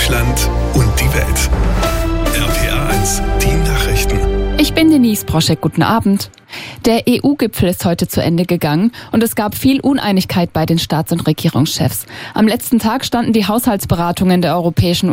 Deutschland und die Welt. RPA1, die Nachrichten. Ich bin Denise Broschek, guten Abend. Der EU-Gipfel ist heute zu Ende gegangen und es gab viel Uneinigkeit bei den Staats- und Regierungschefs. Am letzten Tag standen die Haushaltsberatungen der Europäischen